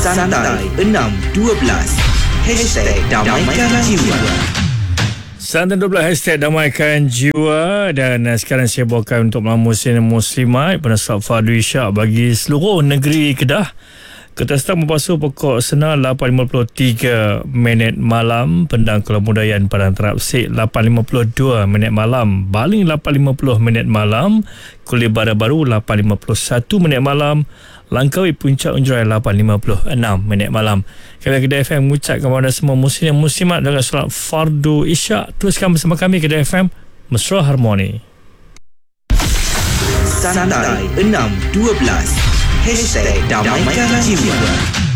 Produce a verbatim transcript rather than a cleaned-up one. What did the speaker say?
Santai enam dua belas Hashtag Damaikan Jiwa. Santai dua belas Hashtag Damaikan Jiwa. Dan uh, sekarang saya bawakan untuk muslim muslimat pada saat fardu isyak bagi seluruh negeri Kedah. Ketua Staf membasuh pokok senar lapan lima puluh tiga minit malam, Pendang Kuala Mudayan Padang Terapsik lapan lima puluh dua minit malam, Baling lapan lima puluh minit malam, Kulit Baru lapan lima puluh satu minit malam, Langkawi Puncak Unjurai lapan lima puluh enam minit malam. Kami Kedah F M mengucapkan kepada semua muslim muslimat dalam solat fardu isyak. Teruskan bersama kami Kedah F M, Mesra Harmoni. Santai enam dua belas Hashtag Damaikan Jiwa.